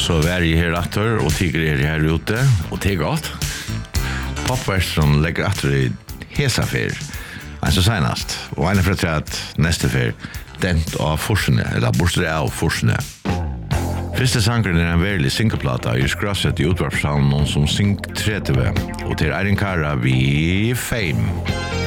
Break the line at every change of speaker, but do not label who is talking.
så är jag här åter och tycker är här ute och det är gott. Popversion lägger åter i hesa fer. Alltså senast. Och en för att nästa fer dent av forsene eller bortre av forsene. Første sangren en verlig synkeplata i skrasset i utvarpshallen någon som synk 30 och till Eirin Kara vi Fame.